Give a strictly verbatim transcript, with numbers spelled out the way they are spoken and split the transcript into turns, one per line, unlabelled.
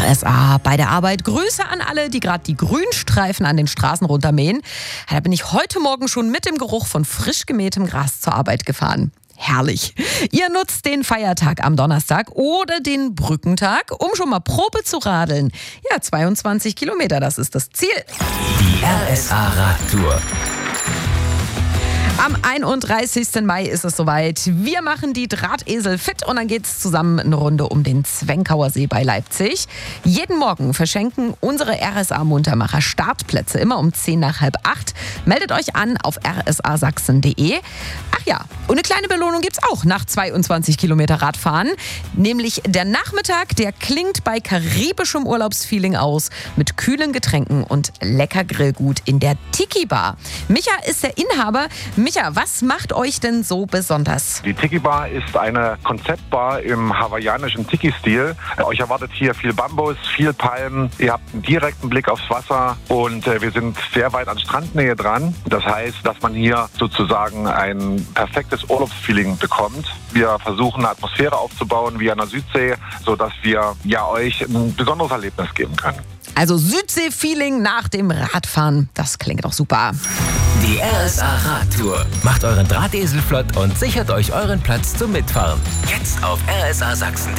R S A bei der Arbeit. Grüße an alle, die gerade die Grünstreifen an den Straßen runtermähen. Da bin ich heute Morgen schon mit dem Geruch von frisch gemähtem Gras zur Arbeit gefahren. Herrlich. Ihr nutzt den Feiertag am Donnerstag oder den Brückentag, um schon mal Probe zu radeln. Ja, zweiundzwanzig Kilometer, das ist das Ziel.
Die R S A-Radtour.
Am einunddreißigsten Mai ist es soweit. Wir machen die Drahtesel fit und dann geht's zusammen eine Runde um den Zwenkauer See bei Leipzig. Jeden Morgen verschenken unsere R S A-Muntermacher Startplätze immer um zehn nach halb acht. Meldet euch an auf r s a sachsen punkt d e. Ach ja, und eine kleine Belohnung gibt's auch nach zweiundzwanzig Kilometer Radfahren. Nämlich der Nachmittag, der klingt bei karibischem Urlaubsfeeling aus mit kühlen Getränken und lecker Grillgut in der Tiki Bar. Micha ist der Inhaber. Micha, was macht euch denn so besonders?
Die Tiki Bar ist eine Konzeptbar im hawaiianischen Tiki-Stil. Euch erwartet hier viel Bambus, viel Palmen. Ihr habt einen direkten Blick aufs Wasser und äh, wir sind sehr weit an Strandnähe dran. Das heißt, dass man hier sozusagen ein perfektes Urlaubsfeeling bekommt. Wir versuchen eine Atmosphäre aufzubauen wie an der Südsee, sodass wir ja euch ein besonderes Erlebnis geben können.
Also Südsee-Feeling nach dem Radfahren, das klingt doch super.
Die R S A-Radtour. Macht euren Drahtesel flott und sichert euch euren Platz zum Mitfahren. Jetzt auf r s a sachsen punkt d e.